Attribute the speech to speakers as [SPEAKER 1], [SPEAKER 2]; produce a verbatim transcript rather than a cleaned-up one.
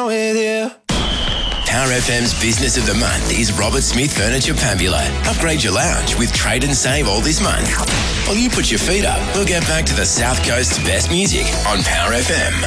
[SPEAKER 1] I'm with you.
[SPEAKER 2] Power F M's Business of the Month is Robert Smith Furniture Pambula. Upgrade your lounge with trade and save all this month. While you put your feet up, we'll get back to the South Coast's best music on Power F M.